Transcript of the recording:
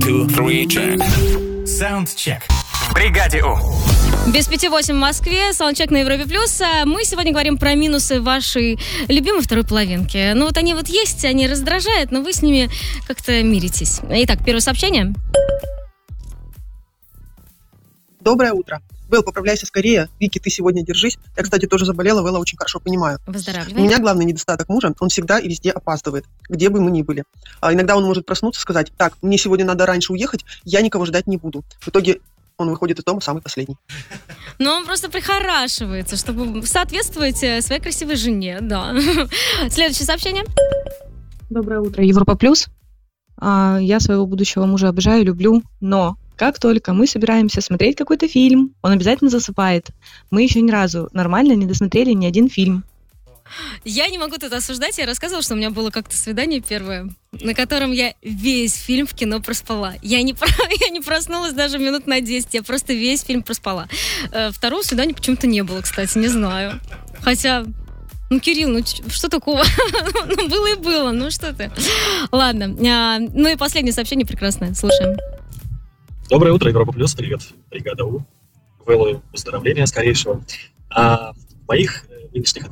2, 3, check. Саундчек. В бригаде У. Без 5:08 в Москве, саундчек на Европе+. Мы сегодня говорим про минусы вашей любимой второй половинки. Ну вот они вот есть, они раздражают, но вы с ними как-то миритесь. Итак, первое сообщение. Доброе утро. Вэл, поправляйся скорее. Вики, ты сегодня держись. Я, кстати, тоже заболела, Вэлла очень хорошо понимаю. У Выздоравливай. меня главный недостаток мужа, он всегда и везде опаздывает, где бы мы ни были. Иногда он может проснуться и сказать: так, мне сегодня надо раньше уехать, я никого ждать не буду. В итоге он выходит из дома самый последний. Но он просто прихорашивается, чтобы соответствовать своей красивой жене, да. Следующее сообщение. Доброе утро, Европа Плюс. Я своего будущего мужа обожаю, люблю, но как только мы собираемся смотреть какой-то фильм, он обязательно засыпает. Мы еще ни разу нормально не досмотрели ни один фильм. Я не могу тут осуждать. Я рассказывала, что у меня было как-то свидание первое, на котором я весь фильм в кино проспала. Я не проснулась даже минут на 10. Я просто весь фильм проспала. Второго свидания почему-то не было, кстати, не знаю. Хотя... Ну, Кирилл, ну что такого? Ну, было и было, ну что ты. Ладно, ну и последнее сообщение прекрасное. Слушаем. Доброе утро, Европа Плюс, привет, бригада У. Вэллу выздоровления скорейшего. В моих нынешних